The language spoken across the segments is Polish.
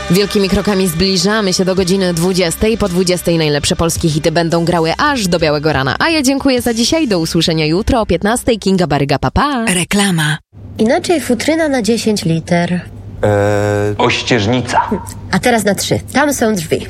Wielkimi krokami zbliżamy się do godziny 20. Po 20 najlepsze polskie hity będą grały aż do białego rana. A ja dziękuję za dzisiaj. Do usłyszenia jutro o 15. Kinga Baryga, papa. Reklama. Inaczej futryna na 10 liter. Ościeżnica. A teraz na 3. Tam są drzwi.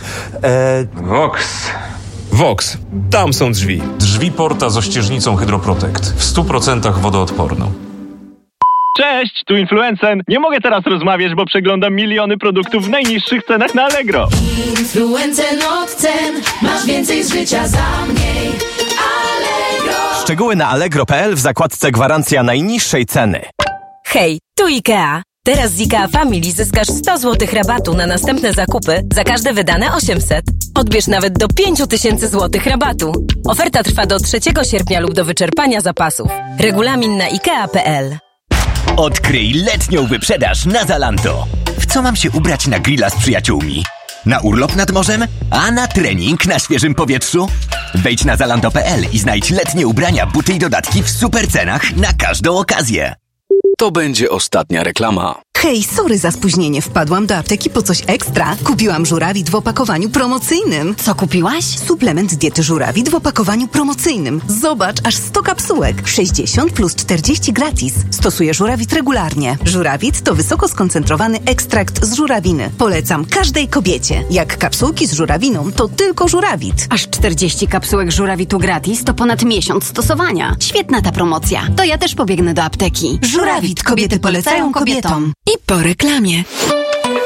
Vox. Tam są drzwi. Drzwi Porta z ościeżnicą Hydroprotect. W 100% wodoodporną. Cześć, tu Influencen. Nie mogę teraz rozmawiać, bo przeglądam miliony produktów w najniższych cenach na Allegro. Influencen od cen. Masz więcej z życia za mniej. Allegro. Szczegóły na allegro.pl w zakładce gwarancja najniższej ceny. Hej, tu IKEA. Teraz z IKEA Family zyskasz 100 zł rabatu na następne zakupy za każde wydane 800. Odbierz nawet do 5000 zł rabatu. Oferta trwa do 3 sierpnia lub do wyczerpania zapasów. Regulamin na IKEA.pl. Odkryj letnią wyprzedaż na Zalando. W co mam się ubrać na grilla z przyjaciółmi? Na urlop nad morzem? A na trening na świeżym powietrzu? Wejdź na zalando.pl i znajdź letnie ubrania, buty i dodatki w super cenach na każdą okazję. To będzie ostatnia reklama. Hej, sorry za spóźnienie. Wpadłam do apteki po coś ekstra. Kupiłam żurawit w opakowaniu promocyjnym. Co kupiłaś? Suplement diety żurawit w opakowaniu promocyjnym. Zobacz, aż 100 kapsułek. 60 plus 40 gratis. Stosuję żurawit regularnie. Żurawit to wysoko skoncentrowany ekstrakt z żurawiny. Polecam każdej kobiecie. Jak kapsułki z żurawiną, to tylko żurawit. Aż 40 kapsułek żurawitu gratis to ponad miesiąc stosowania. Świetna ta promocja. To ja też pobiegnę do apteki. Żurawit. Kobiety polecają kobietom. I po reklamie.